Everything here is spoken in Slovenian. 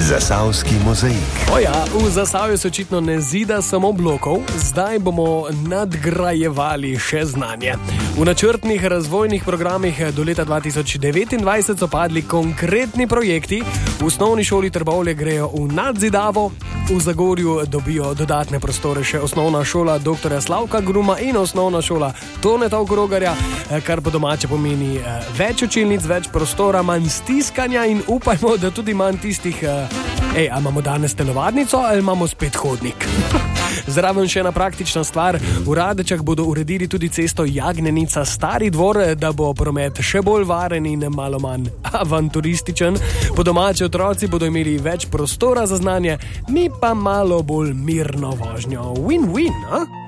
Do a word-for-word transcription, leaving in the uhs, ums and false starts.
Zasavski mozaik. Oja, v Zasavju se očitno ne zida samo blokov, zdaj bomo nadgrajevali še znanje. V načrtnih razvojnih programih do leta dva tisoč devetindvajset so padli konkretni projekti. V osnovni šoli Trbovlje grejo v nadzidavo, v Zagorju dobijo dodatne prostore še osnovna šola doktorja Slavka Gruma in osnovna šola Toneta Okrogarja, kar po domače pomeni več učilnic, več prostora, manj stiskanja in upajmo, da tudi manj tistih, ej, a imamo danes telovadnico ali imamo spet hodnik? Zraven še ena praktična stvar, v Radečah bodo uredili tudi cesto Jagnjenica Stari dvor, da bo promet še bolj varen in malo manj avanturističen. Po domače otroci bodo imeli več prostora za znanje, mi pa malo bolj mirno vožnjo. Win-win, a?